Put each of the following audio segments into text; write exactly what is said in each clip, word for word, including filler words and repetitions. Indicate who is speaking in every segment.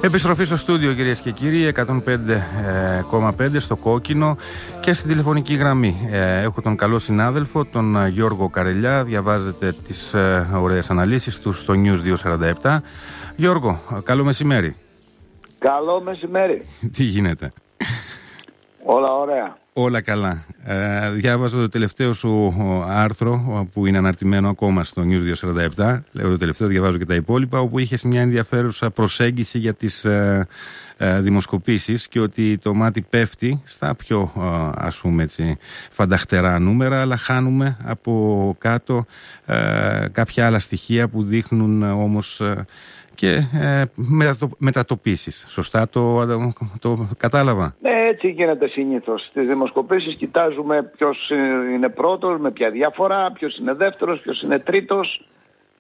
Speaker 1: Επιστροφή στο στούντιο, κυρίες και κύριοι, εκατόν πέντε κόμμα πέντε στο κόκκινο και στην τηλεφωνική γραμμή. Έχω τον καλό συνάδελφο, τον Γιώργο Καρελιά. Διαβάζετε τις ωραίες αναλύσεις του στο News διακόσια σαράντα επτά. Γιώργο, καλό μεσημέρι.
Speaker 2: Καλό μεσημέρι.
Speaker 1: Τι γίνεται?
Speaker 2: Όλα ωραία.
Speaker 1: Όλα καλά. Ε, διάβαζα το τελευταίο σου άρθρο που είναι αναρτημένο ακόμα στο News διακόσια σαράντα επτά. Λέω το τελευταίο, διαβάζω και τα υπόλοιπα, όπου είχες μια ενδιαφέρουσα προσέγγιση για τις ε, ε, δημοσκοπήσεις και ότι το μάτι πέφτει στα πιο ε, ας πούμε έτσι φανταχτερά νούμερα, αλλά χάνουμε από κάτω ε, κάποια άλλα στοιχεία που δείχνουν ε, όμως ε, και ε, μετατο, μετατοπίσεις. Σωστά το, το, το κατάλαβα?
Speaker 2: Ναι, έτσι γίνεται συνήθως. Στις δημοσκοπήσεις κοιτάζουμε ποιος είναι πρώτος, με ποια διαφορά, ποιος είναι δεύτερος, ποιος είναι τρίτος.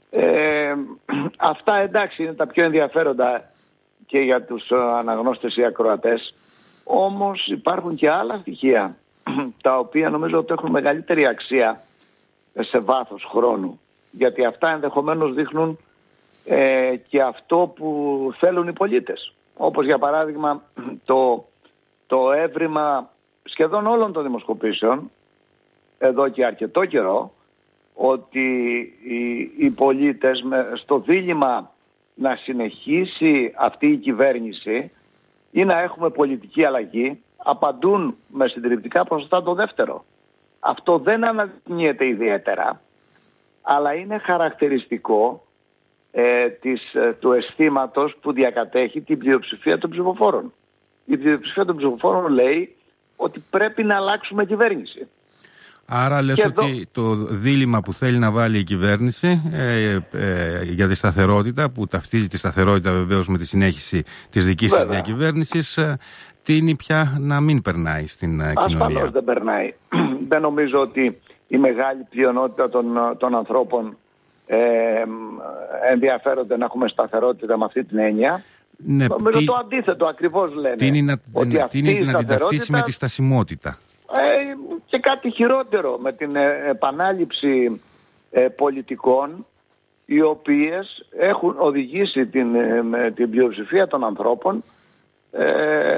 Speaker 2: Ε, αυτά εντάξει είναι τα πιο ενδιαφέροντα και για τους αναγνώστες ή ακροατές. Όμως υπάρχουν και άλλα στοιχεία τα οποία νομίζω ότι έχουν μεγαλύτερη αξία σε βάθος χρόνου. Γιατί αυτά ενδεχομένως δείχνουν Ε, και αυτό που θέλουν οι πολίτες. Όπως για παράδειγμα το, το έβριμα σχεδόν όλων των δημοσκοπήσεων εδώ και αρκετό καιρό, ότι οι, οι πολίτες με, στο δίλημμα να συνεχίσει αυτή η κυβέρνηση ή να έχουμε πολιτική αλλαγή, απαντούν με συντριπτικά ποσοστά το δεύτερο. Αυτό δεν αναδεικνύεται ιδιαίτερα, αλλά είναι χαρακτηριστικό Ε, της, ε, του αισθήματος που διακατέχει την πλειοψηφία των ψηφοφόρων. Η πλειοψηφία των ψηφοφόρων λέει ότι πρέπει να αλλάξουμε κυβέρνηση.
Speaker 1: Άρα λες και ότι εδώ το δίλημμα που θέλει να βάλει η κυβέρνηση ε, ε, για τη σταθερότητα, που ταυτίζει τη σταθερότητα βεβαίως με τη συνέχιση της δικής της διακυβέρνησης, ε, τείνει πια να μην περνάει στην ε, κοινωνία.
Speaker 2: Ασφαλώς δεν περνάει. Δεν νομίζω ότι η μεγάλη πλειονότητα των, των ανθρώπων Ε, ενδιαφέρονται να έχουμε σταθερότητα με αυτή την έννοια.
Speaker 1: Ναι,
Speaker 2: νομίζω
Speaker 1: τι,
Speaker 2: το αντίθετο ακριβώς λένε.
Speaker 1: Τι είναι να,
Speaker 2: ότι
Speaker 1: ναι,
Speaker 2: αυτή
Speaker 1: τι είναι
Speaker 2: η
Speaker 1: να την ταυτίσει με τη στασιμότητα.
Speaker 2: Ε, και κάτι χειρότερο, με την ε, επανάληψη ε, πολιτικών οι οποίες έχουν οδηγήσει την, ε, με την πλειοψηφία των ανθρώπων ε,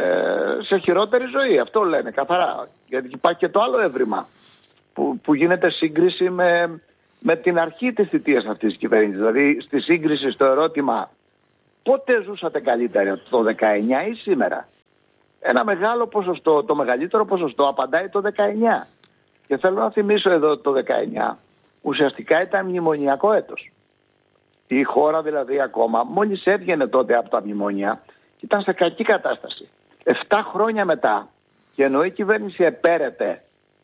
Speaker 2: σε χειρότερη ζωή. Αυτό λένε καθαρά. Γιατί υπάρχει και το άλλο έβριμα που, που γίνεται σύγκριση με με την αρχή της θητείας αυτής της κυβέρνησης. Δηλαδή στη σύγκριση στο ερώτημα πότε ζούσατε καλύτερα, το δεκαεννιά ή σήμερα, ένα μεγάλο ποσοστό, το μεγαλύτερο ποσοστό απαντάει το δεκαεννιά. Και θέλω να θυμίσω εδώ το δεκαεννιά ουσιαστικά ήταν μνημονιακό έτος. Η χώρα δηλαδή ακόμα μόλις έβγαινε τότε από τα μνημόνια και ήταν σε κακή κατάσταση. Εφτά χρόνια μετά, και ενώ η κυβέρνηση επέρεται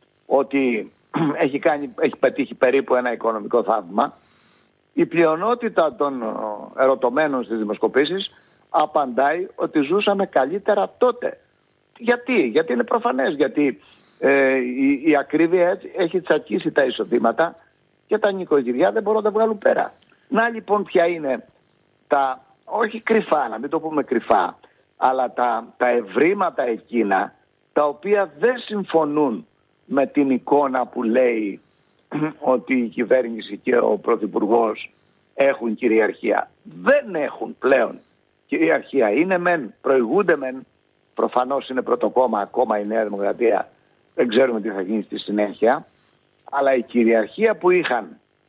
Speaker 2: ότι Έχει, κάνει, έχει πετύχει περίπου ένα οικονομικό θαύμα, η πλειονότητα των ερωτωμένων στις δημοσκοπήσεις απαντάει ότι ζούσαμε καλύτερα τότε. Γιατί? Γιατί είναι προφανές. Γιατί ε, η, η ακρίβεια έχει τσακίσει τα εισοδήματα και τα νοικοκυριά δεν μπορούν να τα βγάλουν πέρα. Να λοιπόν ποια είναι τα, όχι κρυφά, να μην το πούμε κρυφά, αλλά τα, τα ευρήματα εκείνα τα οποία δεν συμφωνούν με την εικόνα που λέει ότι η κυβέρνηση και ο Πρωθυπουργός έχουν κυριαρχία. Δεν έχουν πλέον κυριαρχία. Είναι μεν, προηγούνται μεν, προφανώς είναι πρωτοκόμμα ακόμα η Νέα Δημοκρατία, δεν ξέρουμε τι θα γίνει στη συνέχεια, αλλά η κυριαρχία που είχαν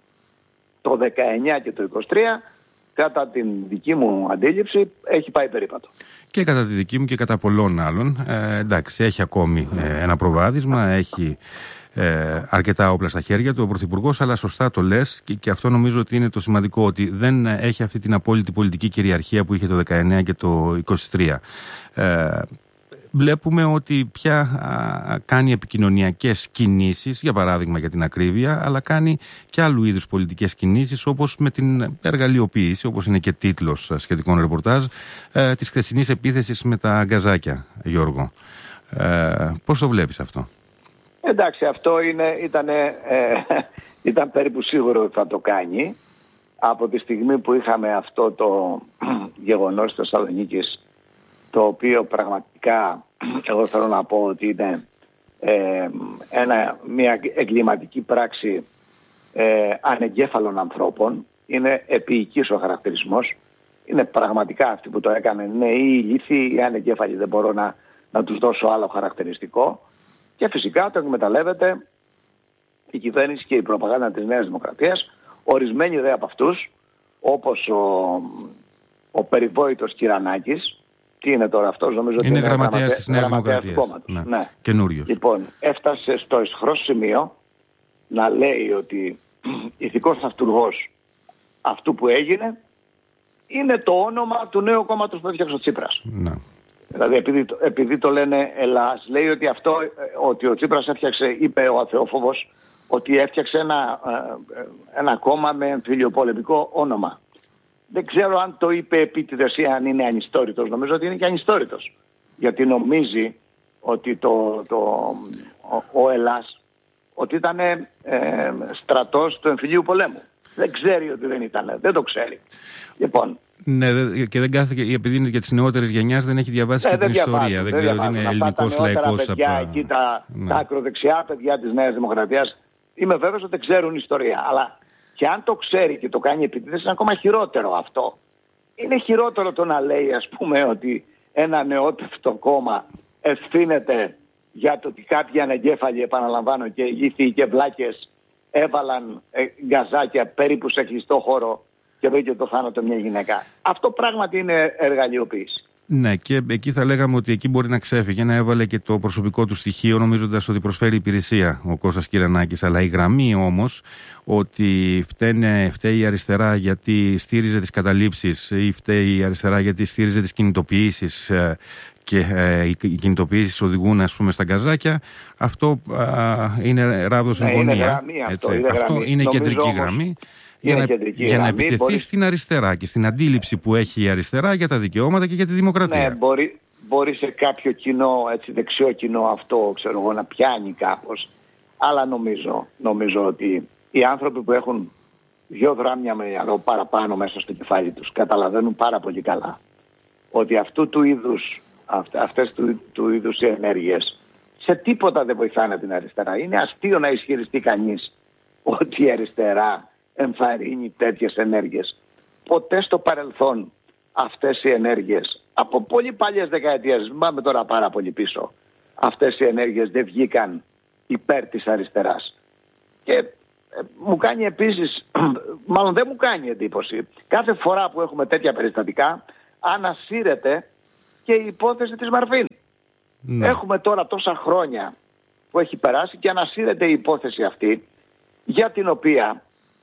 Speaker 2: το δεκαεννιά και το είκοσι τρία, κατά την δική μου αντίληψη, έχει πάει περίπατο.
Speaker 1: Και κατά τη δική μου και κατά πολλών άλλων. Ε, εντάξει, έχει ακόμη ε, ένα προβάδισμα, έχει ε, αρκετά όπλα στα χέρια του ο Πρωθυπουργός, αλλά σωστά το λες και, και αυτό νομίζω ότι είναι το σημαντικό, ότι δεν έχει αυτή την απόλυτη πολιτική κυριαρχία που είχε το δεκαεννιά και το είκοσι τρία. Ε, Βλέπουμε ότι πια α, κάνει επικοινωνιακές κινήσεις, για παράδειγμα για την ακρίβεια, αλλά κάνει και άλλου είδους πολιτικές κινήσεις, όπως με την εργαλειοποίηση, όπως είναι και τίτλος σχετικών ρεπορτάζ, ε, της χθεσινής επίθεσης με τα γκαζάκια, Γιώργο. Ε, πώς το βλέπεις αυτό?
Speaker 2: Εντάξει, αυτό είναι, ήταν, ε, ήταν περίπου σίγουρο ότι θα το κάνει. Από τη στιγμή που είχαμε αυτό το γεγονός της Θεσσαλονίκης, το οποίο πραγματικά εγώ θέλω να πω ότι είναι ε, ένα, μια εγκληματική πράξη ε, ανεγκέφαλων ανθρώπων, είναι επίοικης ο χαρακτηρισμός, είναι πραγματικά αυτοί που το έκανε νέοι, ηλίθιοι ή ανεγκέφαλοι, δεν μπορώ να, να τους δώσω άλλο χαρακτηριστικό. Και φυσικά το εκμεταλλεύεται η κυβέρνηση και η προπαγάνδα της Νέας Δημοκρατίας. Ορισμένοι δε από αυτούς, όπως ο, ο περιβόητος Κυρανάκης, τι είναι τώρα αυτός, νομίζω
Speaker 1: είναι
Speaker 2: ότι είναι
Speaker 1: γραμματέας της Νέας Δημοκρατίας.
Speaker 2: Ναι. Ναι.
Speaker 1: Καινούριος.
Speaker 2: Λοιπόν, έφτασε στο αισχρός σημείο να λέει ότι ηθικός αυτούργος αυτού που έγινε είναι το όνομα του νέου κόμματος που έφτιαξε ο Τσίπρας.
Speaker 1: Ναι.
Speaker 2: Δηλαδή επειδή, επειδή το λένε Ελλάς, λέει ότι, αυτό, ότι ο Τσίπρας έφτιαξε, είπε ο αθεόφοβος, ότι έφτιαξε ένα, ένα κόμμα με εμφυλιοπολεμικό όνομα. Δεν ξέρω αν το είπε επίτηδες ή αν είναι ανιστόρητος. Νομίζω ότι είναι και ανιστόρητος. Γιατί νομίζει ότι το, το, ο, ο Ελλάς ότι ήταν ε, στρατός του εμφυλίου πολέμου. Δεν ξέρει ότι δεν ήταν. Δεν το ξέρει. Λοιπόν,
Speaker 1: ναι, και δεν κάθεται, επειδή είναι και της νεότερης γενιάς, δεν έχει διαβάσει
Speaker 2: ναι,
Speaker 1: και την
Speaker 2: δεν
Speaker 1: ιστορία.
Speaker 2: διαβάζει,
Speaker 1: δεν ξέρω ότι είναι ελληνικός λαϊκός.
Speaker 2: Παιδιά,
Speaker 1: από...
Speaker 2: εκεί τα,
Speaker 1: ναι.
Speaker 2: τα ακροδεξιά παιδιά της Νέας Δημοκρατίας, είμαι βέβαιος ότι δεν ξέρουν ιστορία. Αλλά και αν το ξέρει και το κάνει επίτηδες, είναι ακόμα χειρότερο αυτό. Είναι χειρότερο το να λέει, ας πούμε, ότι ένα νεότευτο κόμμα ευθύνεται για το ότι κάποιοι ανεγκέφαλοι, επαναλαμβάνω, και ηλίθιοι και βλάκες έβαλαν ε, γκαζάκια περίπου σε κλειστό χώρο και βρήκε το θάνατο μια γυναίκα. Αυτό πράγματι είναι εργαλειοποίηση.
Speaker 1: Ναι, και εκεί θα λέγαμε ότι εκεί μπορεί να ξέφυγε, να έβαλε και το προσωπικό του στοιχείο, νομίζοντας ότι προσφέρει υπηρεσία ο Κώστας Κυρανάκης. Αλλά η γραμμή όμως ότι φταίνε, φταίει η αριστερά γιατί στήριζε τις καταλήψεις ή φταίει η αριστερά γιατί στήριζε τις κινητοποιήσεις και ε, οι κινητοποιήσεις οδηγούν, ας πούμε, στα γκαζάκια, αυτό α, είναι ράβδος
Speaker 2: ναι,
Speaker 1: γωνία.
Speaker 2: Είναι γραμμή αυτό. Είναι,
Speaker 1: αυτό
Speaker 2: γραμμή.
Speaker 1: είναι
Speaker 2: Νομίζω
Speaker 1: κεντρική
Speaker 2: όμως,
Speaker 1: γραμμή.
Speaker 2: Για,
Speaker 1: για
Speaker 2: να,
Speaker 1: για να επιτεθεί
Speaker 2: μπορεί...
Speaker 1: στην αριστερά και στην αντίληψη που έχει η αριστερά για τα δικαιώματα και για τη δημοκρατία.
Speaker 2: Ναι, μπορεί, μπορεί σε κάποιο κοινό, έτσι, δεξιό κοινό αυτό, ξέρω εγώ, να πιάνει κάπως. Αλλά νομίζω, νομίζω ότι οι άνθρωποι που έχουν δύο γράμμια με νερό παραπάνω μέσα στο κεφάλι τους καταλαβαίνουν πάρα πολύ καλά ότι αυτού του είδους, αυ, αυτές του, του είδους οι ενέργειες σε τίποτα δεν βοηθάνε την αριστερά. Είναι αστείο να ισχυριστεί κανείς ότι η αριστερά εμφαρίνει τέτοιες ενέργειες. Ποτέ στο παρελθόν αυτές οι ενέργειες, από πολύ παλιές δεκαετίες, πάμε τώρα πάρα πολύ πίσω, αυτές οι ενέργειες δεν βγήκαν υπέρ της αριστεράς. Και ε, μου κάνει επίσης, μάλλον δεν μου κάνει εντύπωση, κάθε φορά που έχουμε τέτοια περιστατικά ανασύρεται και η υπόθεση της Μαρφίν. Ναι. Έχουμε τώρα τόσα χρόνια που έχει περάσει και ανασύρεται η υπόθεση αυτή, για την οποία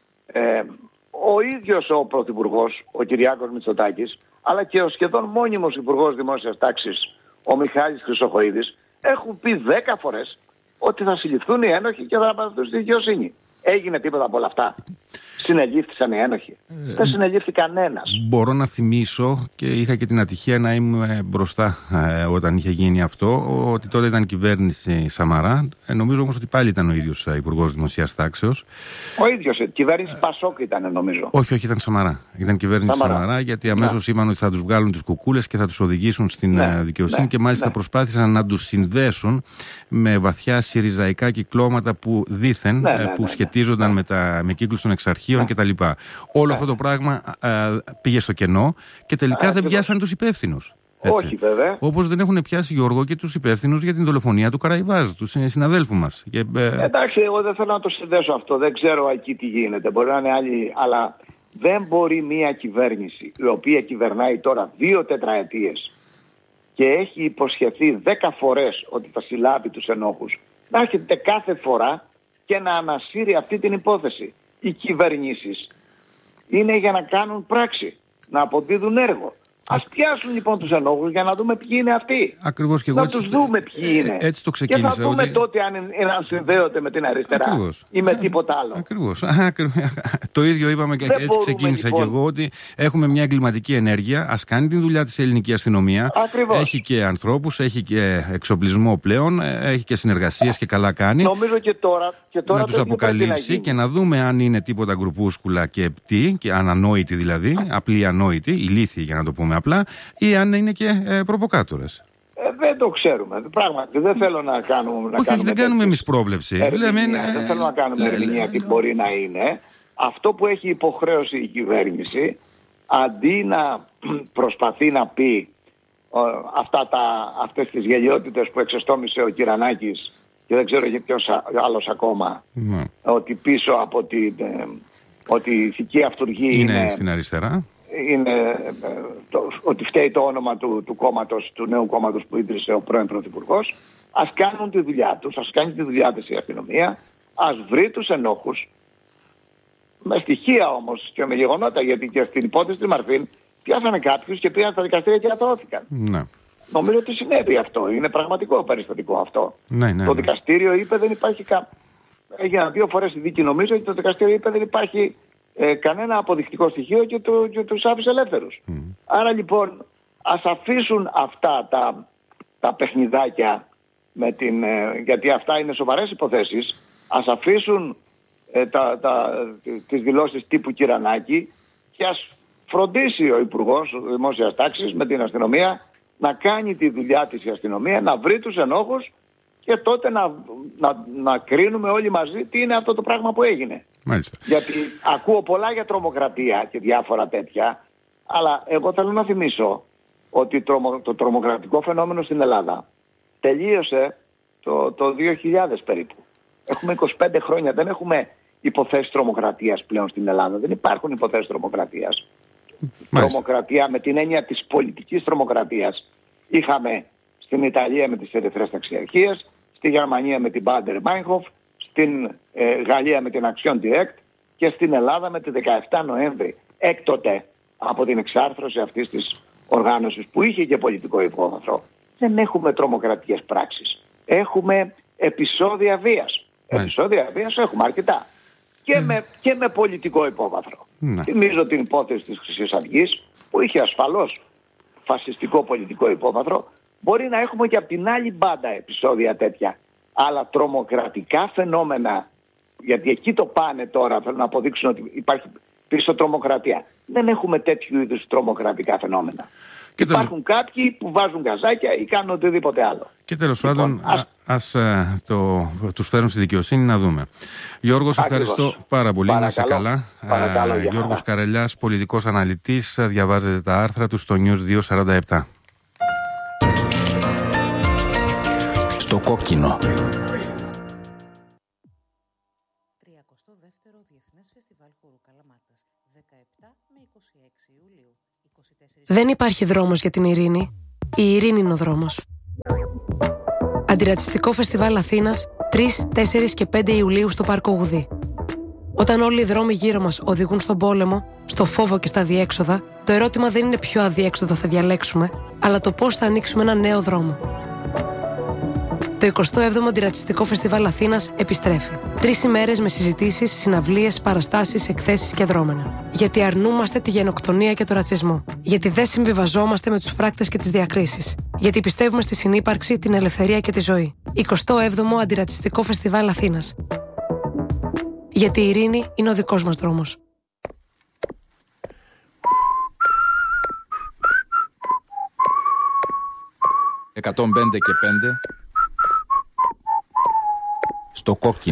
Speaker 2: ε, ο ίδιος ο Πρωθυπουργός, ο Κυριάκος Μητσοτάκης, αλλά και ο σχεδόν μόνιμος Υπουργός Δημόσιας Τάξης, ο Μιχάλης Χρυσοχοΐδης, έχουν πει δέκα φορές ότι θα συλληφθούν οι ένοχοι και θα απαντηθούν στη δικαιοσύνη. Έγινε τίποτα από όλα αυτά? Συνελήφθησαν οι ένοχοι? Ε, δεν συνελήφθη κανένας.
Speaker 1: Μπορώ να θυμίσω, και είχα και την ατυχία να είμαι μπροστά ε, όταν είχε γίνει αυτό, ότι τότε ήταν κυβέρνηση Σαμαρά. Ε, νομίζω όμως ότι πάλι ήταν ο ίδιος ε, Υπουργός Δημοσίας Τάξεως.
Speaker 2: Ο ίδιος, ε, κυβέρνηση Πασόκ ήταν, νομίζω.
Speaker 1: Όχι, όχι, ήταν Σαμαρά. Ήταν κυβέρνηση Σαμαρά, Σαμαρά γιατί αμέσως ναι. είπαν ότι θα τους βγάλουν τις κουκούλες και θα τους οδηγήσουν στην ναι, δικαιοσύνη ναι, και μάλιστα ναι. προσπάθησαν να τους συνδέσουν με βαθιά συριζαϊκά κυκλώματα που δήθεν, ναι, ναι, που ναι, σχετίζονταν ναι. με, τα, με κύκλους των εξαρχείων ναι. κτλ. Όλο ναι. αυτό το πράγμα α, πήγε στο κενό και τελικά ναι, δεν πιάσαν τους υπεύθυνους.
Speaker 2: Όχι, βέβαια.
Speaker 1: Όπως δεν έχουν πιάσει, Γιώργο, και τους υπεύθυνους για την δολοφονία του Καραϊβάζ, του συναδέλφου μας. Και, ε...
Speaker 2: Εντάξει, εγώ δεν θέλω να το συνδέσω αυτό. Δεν ξέρω εκεί τι γίνεται. Μπορεί να είναι άλλοι, αλλά δεν μπορεί μια κυβέρνηση η οποία κυβερνάει τώρα δύο τετραετίες και έχει υποσχεθεί δέκα φορές ότι θα συλλάβει τους ενόχους, να έρχεται κάθε φορά και να ανασύρει αυτή την υπόθεση. Οι κυβερνήσεις είναι για να κάνουν πράξη, να αποδίδουν έργο. Ας πιάσουν λοιπόν τους ενόχους για να δούμε ποιοι είναι αυτοί.
Speaker 1: Ακριβώς, και εγώ
Speaker 2: να
Speaker 1: έτσι,
Speaker 2: τους δούμε ποιοι είναι.
Speaker 1: Έτσι το ξεκίνησα.
Speaker 2: Και θα δούμε
Speaker 1: ότι...
Speaker 2: τότε αν, αν συνδέονται με την αριστερά. Ακριβώς. Ή με τίποτα άλλο.
Speaker 1: Ακριβώς. Το ίδιο είπαμε και δεν έτσι ξεκίνησα λοιπόν. Και εγώ, ότι έχουμε μια εγκληματική ενέργεια. Ας κάνει την δουλειά της ελληνική αστυνομία.
Speaker 2: Ακριβώς.
Speaker 1: Έχει και ανθρώπους, έχει και εξοπλισμό πλέον, έχει και συνεργασίες και καλά κάνει.
Speaker 2: Νομίζω και τώρα, και τώρα
Speaker 1: να τους αποκαλύψει και να δούμε αν είναι τίποτα γκρουπούσκουλα και τι, και ανανόητοι δηλαδή, απλοί ανόητοι, ηλίθιοι για να το πούμε απλά, ή αν είναι και ε, προβοκάτορες.
Speaker 2: Ε, δεν το ξέρουμε. Πράγματι, δεν θέλω να κάνουμε. Να
Speaker 1: όχι,
Speaker 2: κάνουμε
Speaker 1: δεν κάνουμε εμείς πρόβλεψη.
Speaker 2: Λέμε, δεν θέλω να κάνουμε ερμηνεία τι μπορεί να είναι. Αυτό που έχει υποχρέωση η κυβέρνηση, αντί να προσπαθεί να πει ε, αυτά τα, αυτές τις γελιότητες που εξεστόμησε ο Κυρανάκης και δεν ξέρω για ποιος άλλος ακόμα, ναι. ότι πίσω από την ε, ότι η ηθική αυτουργή
Speaker 1: είναι,
Speaker 2: είναι
Speaker 1: στην αριστερά,
Speaker 2: είναι ε, το, ότι φταίει το όνομα του, του κόμματος, του νέου κόμματος που ίδρυσε ο πρώην Πρωθυπουργός. Ας κάνουν τη δουλειά τους, ας κάνει τη δουλειά της η αστυνομία, ας βρει τους ενόχους, με στοιχεία όμως και με γεγονότα, γιατί και στην υπόθεση της Μαρφίν πιάσανε κάποιους και πήγαν στα δικαστήρια και αθωώθηκαν. Ναι. Νομίζω ότι συνέβη αυτό, είναι πραγματικό περιστατικό αυτό. Ναι, ναι, ναι. Το δικαστήριο είπε δεν υπάρχει κα... έγιναν δύο φορές η δίκη, νομίζω, και το δικαστήριο είπε δεν υπάρχει ε, κανένα αποδεικτικό στοιχείο και, το, και τους άφησε ελεύθερους. Mm. Άρα λοιπόν ας αφήσουν αυτά τα, τα παιχνιδάκια με την, ε, γιατί αυτά είναι σοβαρές υποθέσεις, ας αφήσουν ε, τα, τα, τις δηλώσεις τύπου Κυρανάκη και ας φροντίσει ο Υπουργός Δημόσιας Τάξης με την αστυνομία να κάνει τη δουλειά της η αστυνομία, να βρει τους ενόχους και τότε να, να, να κρίνουμε όλοι μαζί τι είναι αυτό το πράγμα που έγινε. Μάλιστα. Γιατί ακούω πολλά για τρομοκρατία και διάφορα τέτοια, αλλά εγώ θέλω να θυμίσω ότι το, το τρομοκρατικό φαινόμενο στην Ελλάδα τελείωσε το, το δύο χιλιάδες περίπου. Έχουμε είκοσι πέντε χρόνια, δεν έχουμε υποθέσεις τρομοκρατίας πλέον στην Ελλάδα. Δεν υπάρχουν υποθέσεις τρομοκρατίας. Τρομοκρατία με την έννοια της πολιτικής τρομοκρατίας είχαμε στην Ιταλία με τις Ερυθρές Ταξιαρχίες, στη Γερμανία με την Bader Meinhof, στην ε, Γαλλία με την Action Direct και στην Ελλάδα με τη δεκαεφτά Νοέμβρη. Έκτοτε από την εξάρθρωση αυτής της οργάνωσης που είχε και πολιτικό υπόβαθρο, δεν έχουμε τρομοκρατικές πράξεις. Έχουμε επεισόδια βίας. Ναι. Επεισόδια βίας έχουμε αρκετά. Και, mm. με, και με πολιτικό υπόβαθρο. Mm. Θυμίζω την υπόθεση της Χρυσής Αυγής που είχε ασφαλώς φασιστικό πολιτικό υπόβαθρο. Μπορεί να έχουμε και από την άλλη μπάντα επεισόδια τέτοια. Αλλά τρομοκρατικά φαινόμενα, γιατί εκεί το πάνε τώρα, θέλουν να αποδείξουν ότι υπάρχει πίσω τρομοκρατία. Δεν έχουμε τέτοιου είδους τρομοκρατικά φαινόμενα. Και υπάρχουν τέλος... κάποιοι που βάζουν γκαζάκια ή κάνουν οτιδήποτε άλλο.
Speaker 1: Και τέλος πάντων, λοιπόν, ας, ας ε, το, τους φέρουν στη δικαιοσύνη να δούμε. Γιώργος, ευχαριστώ πάρα πολύ. Να είσαι καλά.
Speaker 2: Παρακαλώ,
Speaker 1: ε, Γιώργος Καρελιάς, πολιτικός αναλυτής, διαβάζετε τα άρθρα του στο News δύο σαράντα επτά.
Speaker 3: Στο κόκκινο.
Speaker 4: τριακοστό δεύτερο Διεθνές Φεστιβάλ Χορού Καλαμάτας, δεκαεπτά με είκοσι έξι Ιουλίου. είκοσι τέσσερα...
Speaker 5: Δεν υπάρχει δρόμος για την ειρήνη. Η ειρήνη είναι ο δρόμος. Αντιρατσιστικό Φεστιβάλ Αθήνας, τρεις, τέσσερις και πέντε Ιουλίου στο Πάρκο Γουδή. Όταν όλοι οι δρόμοι γύρω μας οδηγούν στον πόλεμο, στο φόβο και στα αδιέξοδα, το ερώτημα δεν είναι ποιο αδιέξοδο θα διαλέξουμε, αλλά το πώς θα ανοίξουμε ένα νέο δρόμο. Το εικοστό έβδομο Αντιρατσιστικό Φεστιβάλ Αθήνας επιστρέφει. Τρεις ημέρες με συζητήσεις, συναυλίες, παραστάσεις, εκθέσεις και δρόμενα. Γιατί αρνούμαστε τη γενοκτονία και το ρατσισμό. Γιατί δεν συμβιβαζόμαστε με τους φράκτες και τις διακρίσεις. Γιατί πιστεύουμε στη συνύπαρξη, την ελευθερία και τη ζωή. εικοστό έβδομο Αντιρατσιστικό Φεστιβάλ Αθήνας. Γιατί η ειρήνη είναι ο δικός μας δρόμος.
Speaker 3: εκατόν πέντε και πέντε στο κόκκινο.